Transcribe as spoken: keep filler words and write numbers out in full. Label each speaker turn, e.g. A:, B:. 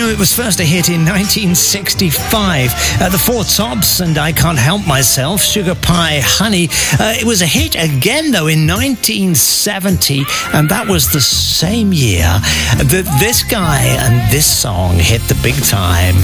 A: know, it was first a hit in nineteen sixty-five. Uh, the Four Tops and I Can't Help Myself, Sugar Pie Honey. Uh, it was a hit again, though, in nineteen seventy, and that was the same year that this guy and this song hit the big time.